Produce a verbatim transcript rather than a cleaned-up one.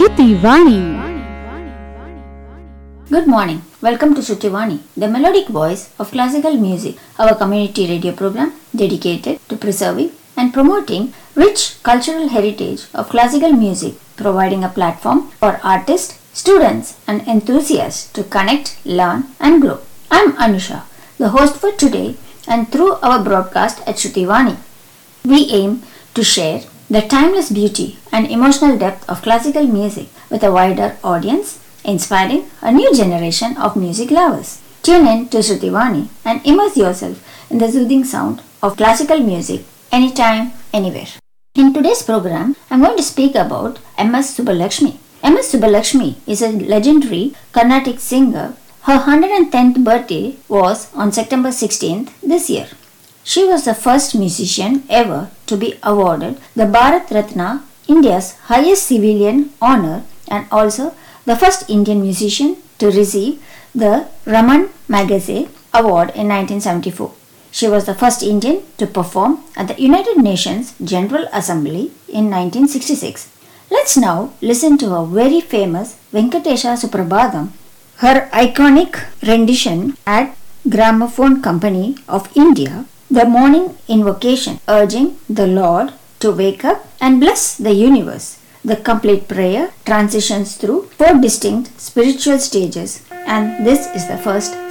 Shrutivani. Good morning. Welcome to Shrutivani, the melodic voice of classical music, our community radio program dedicated to preserving and promoting rich cultural heritage of classical music, providing a platform for artists, students, and enthusiasts to connect, learn, and grow. I'm Anusha, the host for today, and through our broadcast at Shrutivani, we aim to share the timeless beauty and emotional depth of classical music with a wider audience, inspiring a new generation of music lovers. Tune in to Shrutivani and immerse yourself in the soothing sound of classical music anytime, anywhere. In today's program, I'm going to speak about M S Subbulakshmi. M S Subbulakshmi is a legendary Carnatic singer. Her one hundred tenth birthday was on September sixteenth this year. She was the first musician ever to be awarded the Bharat Ratna, India's highest civilian honor, and also the first Indian musician to receive the Raman Magsaysay Award in nineteen seventy-four. She was the first Indian to perform at the United Nations General Assembly in nineteen sixty-six. Let's now listen to a very famous Venkatesha Suprabhadam, her iconic rendition at Gramophone Company of India, the morning invocation urging the Lord to wake up and bless the universe. The complete prayer transitions through four distinct spiritual stages, and this is the first